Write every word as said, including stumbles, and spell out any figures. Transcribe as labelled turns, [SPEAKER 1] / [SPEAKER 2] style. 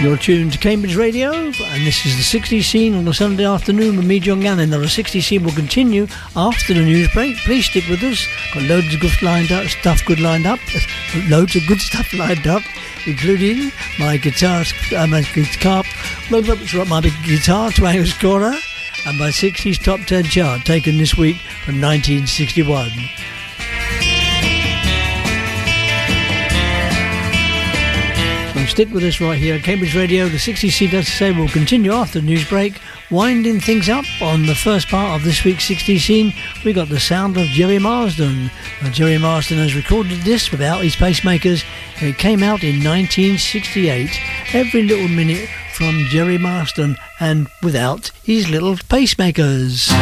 [SPEAKER 1] You're tuned to Cambridge Radio, and this is the sixties scene on a Sunday afternoon with me, John Gannon. Now, the sixties scene will continue after the news break. Please stick with us. Got loads of good lined up, stuff good lined up, loads of good stuff lined up, including my guitar, uh, my guitar, my big guitar twang scorer, and my sixties top ten chart taken this week from nineteen sixty-one. Stick with us right here at Cambridge Radio. The sixties scene, as I say, will continue after the news break. Winding things up on the first part of this week's sixties scene, we got the sound of Jerry Marsden. Now, Jerry Marsden has recorded this without his pacemakers. It came out in nineteen sixty-eight. Every little minute from Jerry Marsden and without his little pacemakers.